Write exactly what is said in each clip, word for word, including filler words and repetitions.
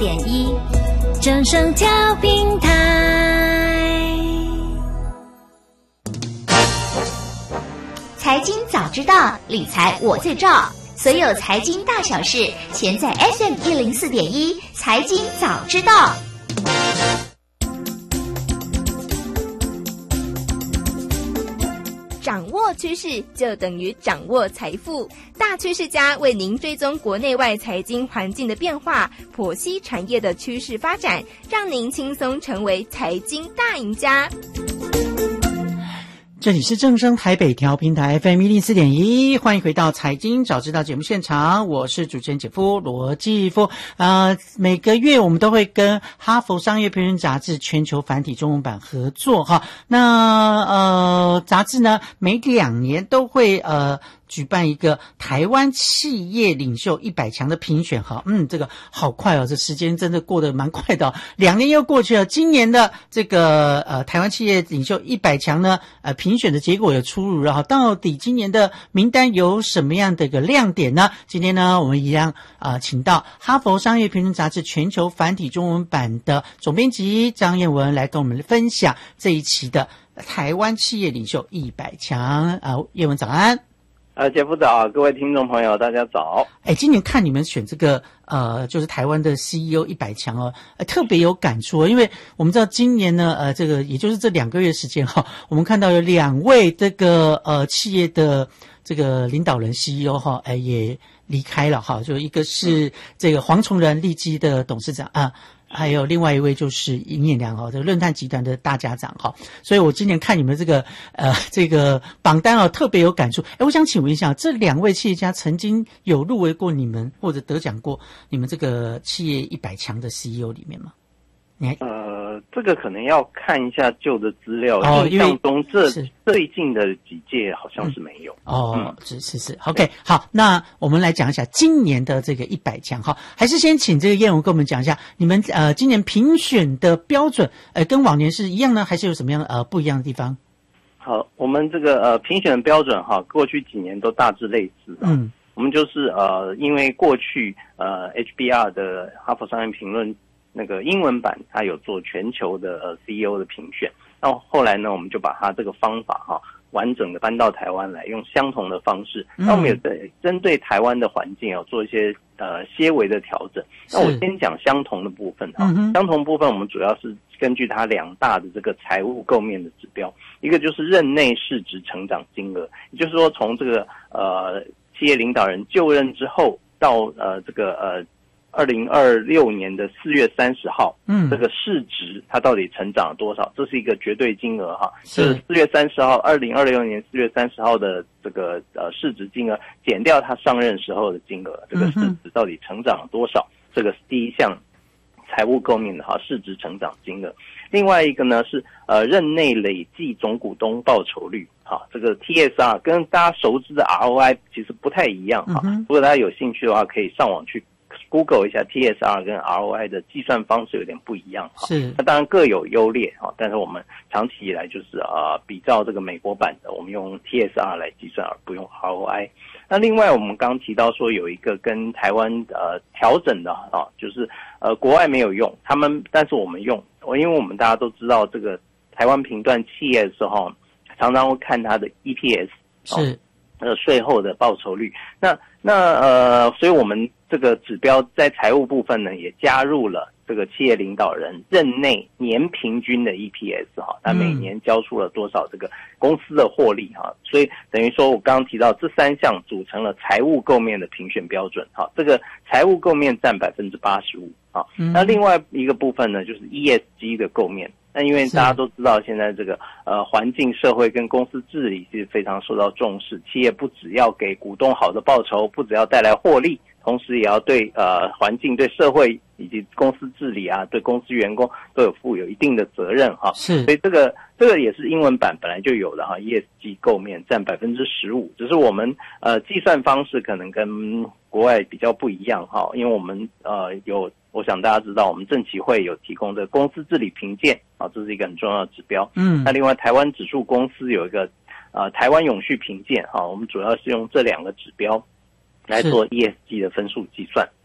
点一，正声调频台。财经早知道，理财我最照。所有财经大小事，全在 F M 一零四点一财经早知道。 掌握趋势就等于掌握财富，大趋势家为您追踪国内外财经环境的变化，剖析产业的趋势发展，让您轻松成为财经大赢家。 这里是正声台北调频台 F M 一零四点一，欢迎回到财经早知道节目现场，我是主持人姐夫罗继夫。呃，每个月我们都会跟哈佛商业评论杂志全球繁体中文版合作哈。那呃，杂志呢每两年都会呃。举办一个台湾企业领袖一百强的评选哈，嗯，这个好快哦，这时间真的过得蛮快的哦，两年又过去了。今年的这个呃台湾企业领袖一百强呢，呃评选的结果也出炉了哈。到底今年的名单有什么样的一个亮点呢？今天呢，我们一样啊、呃，请到哈佛商业评论杂志全球繁体中文版的总编辑张燕文来跟我们分享这一期的台湾企业领袖一百强啊，燕文早安。 呃，杰夫早，各位听众朋友，大家早。 哎，今年看你们选这个呃，就是台湾的 C E O 一百强哦，呃，特别有感触哦，因为我们知道今年呢，呃，这个也就是这两个月时间哈、哦，我们看到有两位这个呃企业的这个领导人 C E O 哈、哦，哎也离开了哈，就一个是这个黄崇仁利基的董事长啊。还有另外一位就是尹衍良哈，这个润泰集团的大家长哈，所以我今年看你们这个呃这个榜单哦，特别有感触。哎，我想请问一下，这两位企业家曾经有入围过你们或者得奖过你们这个企业一百强的 C E O 里面吗？ 呃，这个可能要看一下旧的资料，哦、印象中这最近的几届好像是没有。 嗯、哦，是是是 ，OK， 好，那我们来讲一下今年的这个一百强哈，还是先请这个燕文跟我们讲一下，你们呃今年评选的标准，呃跟往年是一样呢，还是有什么样呃不一样的地方？ 好，我们这个呃评选的标准哈，过去几年都大致类似。嗯，我们就是呃因为过去呃 H B R 的哈佛商业评论。那个英文版它有做全球的呃 C E O 的评选，那后来呢，我们就把它这个方法哈、啊、完整的搬到台湾来，用相同的方式。那我们也对针对台湾的环境啊做一些呃些微的调整。那我先讲相同的部分哈、啊，相同部分我们主要是根据它两大的这个财务构面的指标，一个就是任内市值成长金额，也就是说从这个呃企业领导人就任之后到呃这个呃。二零二六年的四月三十号，嗯，这个市值它到底成长了多少？这是一个绝对金额哈，是四月三十号，二零二六年四月三十号的这个呃市值金额减掉他上任时候的金额，这个市值到底成长了多少？这个是第一项财务构面的哈，市值成长金额。另外一个呢是呃任内累计总股东报酬率，哈，这个 T S R 跟大家熟知的 R O I 其实不太一样哈。如果大家有兴趣的话，可以上网去。Google 一下 T S R 跟 R O I 的计算方式有点不一样哈，是那当然各有优劣哈，但是我们长期以来就是呃比照这个美国版的，我们用 T S R 来计算而不用 R O I。那另外我们刚提到说有一个跟台湾呃调整的啊，就是呃国外没有用，他们但是我们用，因为我们大家都知道这个台湾评断企业的时候，常常会看它的 E P S 是呃税后的报酬率。那那呃，所以我们这个指标在财务部分呢，也加入了这个企业领导人任内年平均的 E P S 哈，他每年交出了多少这个公司的获利哈，所以等于说我刚刚提到这三项组成了财务构面的评选标准哈，这个财务构面占百分之八十五啊，那另外一个部分呢，就是 E S G 的构面。那因为大家都知道，现在这个呃环境、社会跟公司治理是非常受到重视。企业不只要给股东好的报酬，不只要带来获利，同时也要对呃环境、对社会以及公司治理啊，对公司员工都有负有一定的责任哈。是，所以这个这个也是英文版本来就有的哈 ，E S G 构面占百分之十五，只是我们呃计算方式可能跟国外比较不一样哈，因为我们呃有。我想大家知道，我们证期会有提供的公司治理评鉴啊，这是一个很重要的指标。嗯，那另外台湾指数公司有一个呃台湾永续评鉴哈，我们主要是用这两个指标来做 E S G 的分数计算。好，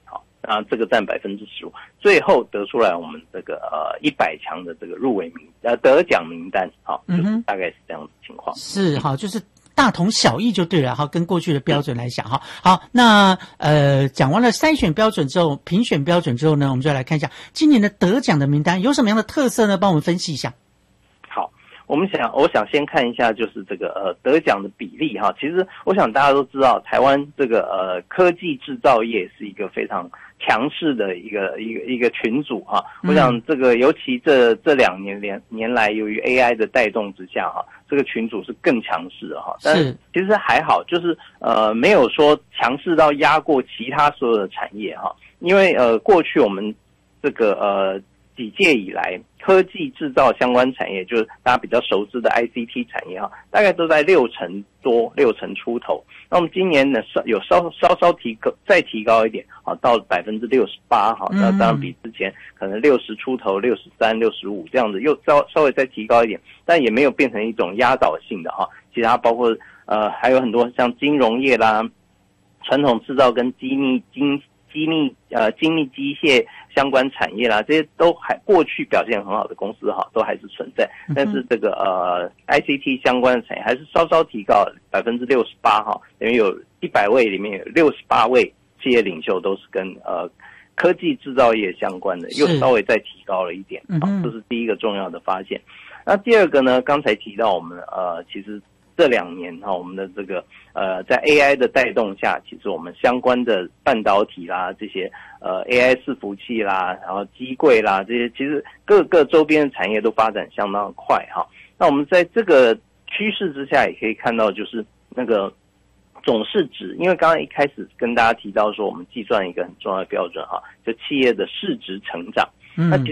啊，这个占百分之十五，最后得出来我们这个呃一百强的这个入围名呃得奖名单，好，就是大概是这样的情况。 是哈，就是大同小异就对了，好，跟过去的标准来讲哈。好，那呃讲完了筛选标准之后，评选标准之后呢，我们就来看一下今年的得奖的名单有什么样的特色呢？帮我们分析一下。 好，我们想，我想先看一下，就是这个呃得奖的比例哈。其实我想大家都知道，台湾这个呃科技制造业是一个非常强势的一个一个一个群组哈。我想这个尤其这这两年年年来，由于 A I 的带动之下哈，这个群组是更强势的哈。但是其实还好，就是呃没有说强势到压过其他所有的产业哈。因为呃过去我们这个呃。几届以来，科技制造相关产业，就是大家比较熟知的 I C T 产业哈，大概都在六成多、六成出头。那我们今年呢，稍有稍稍稍提高，再提高一点，啊，到百分之六十八哈。那当然比之前可能六十出头、六十三、六十五这样子，又稍稍微再提高一点，但也没有变成一种压倒性的哈。其他包括呃还有很多像金融业啦、传统制造跟机密精机密呃精密机械相关产业啦，这些都还过去表现很好的公司哈，都还是存在。但是这个呃 I C T 相关的产业还是稍稍提高百分之六十八哈，等于有一百位里面有六十八位企业领袖都是跟呃科技制造业相关的，又稍微再提高了一点。好，这是第一个重要的发现。那第二个呢，刚才提到我们呃其实这两年哈，我们的这个呃，在 A I 的带动下，其实我们相关的半导体啦，这些呃 A I 伺服器啦，然后机柜啦，这些其实各个周边的产业都发展相当的快哈。那我们在这个趋势之下，也可以看到就是那个总市值，因为刚刚一开始跟大家提到说，我们计算一个很重要的标准哈，就企业的市值成长。那其